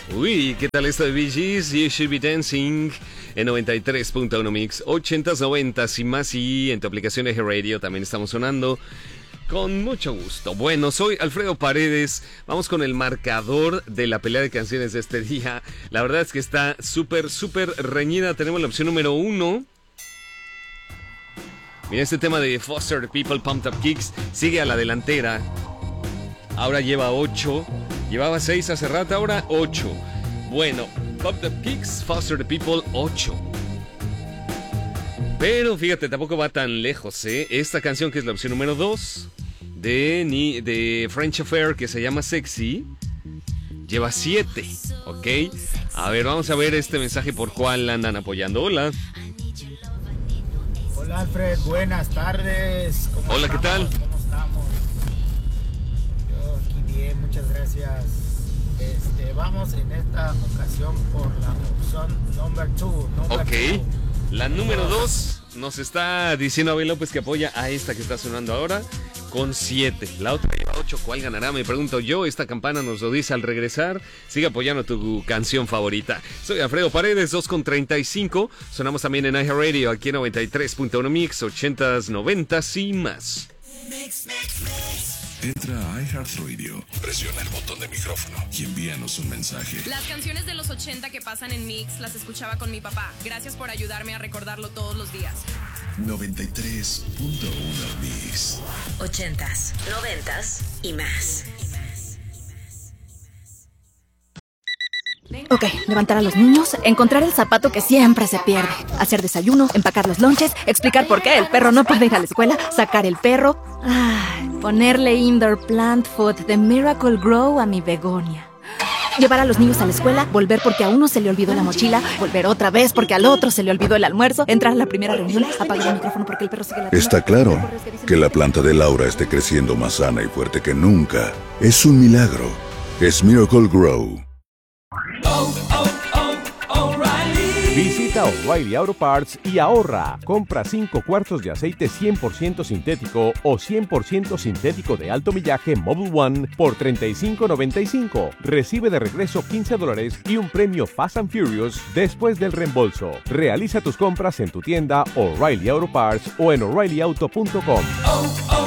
Uy, ¿qué tal esto de Bee Gees? You Should Be Dancing en 93.1 Mix, 80s, 90s y más. Y en tu aplicación de Radio también estamos sonando con mucho gusto. Bueno, soy Alfredo Paredes. Vamos con el marcador de la pelea de canciones de este día. La verdad es que está súper reñida. Tenemos la opción número 1. Mira, este tema de Foster the People, Pumped Up Kicks, sigue a la delantera. Ahora lleva 8. Llevaba 6 hace rato, ahora 8. Bueno, Pumped Up Kicks, Foster the People, 8. Pero fíjate, tampoco va tan lejos, ¿eh? Esta canción, que es la opción número 2 de French Affair, que se llama Sexy, lleva 7, ¿ok? A ver, vamos a ver este mensaje por cuál andan apoyando. Hola. Hola Alfred, buenas tardes. Hola, ¿qué tal? ¿Cómo estamos? Yo aquí bien, muchas gracias. Vamos en esta ocasión por la opción number 2. Ok, la número 2 nos está diciendo Abel López que apoya a esta que está sonando ahora con 7. La otra lleva 8. ¿Cuál ganará? Me pregunto yo. Esta campana nos lo dice al regresar. Sigue apoyando tu canción favorita. Soy Alfredo Paredes, 2:35. Sonamos también en iHeartRadio, aquí en 93.1 Mix, 80s, 90s y más. Entra a iHeartRadio, presiona el botón de micrófono y envíanos un mensaje. Las canciones de los 80 que pasan en Mix las escuchaba con mi papá. Gracias por ayudarme a recordarlo todos los días. 93.1 Mix. 80s, 90s y más. Ok, levantar a los niños, encontrar el zapato que siempre se pierde, hacer desayuno, empacar los lonches, explicar por qué el perro no puede ir a la escuela, sacar el perro, ponerle indoor plant food de Miracle Grow a mi begonia. Llevar a los niños a la escuela, volver porque a uno se le olvidó la mochila, volver otra vez porque al otro se le olvidó el almuerzo, entrar a la primera reunión, apagar el micrófono porque el perro sigue ladrando. Está claro que la planta de Laura esté creciendo más sana y fuerte que nunca. Es un milagro. Es Miracle Grow. Visita O'Reilly Auto Parts y ahorra. Compra 5 cuartos de aceite 100% sintético o 100% sintético de alto millaje Mobil One por $35.95. Recibe de regreso $15 y un premio Fast and Furious después del reembolso. Realiza tus compras en tu tienda O'Reilly Auto Parts o en O'ReillyAuto.com.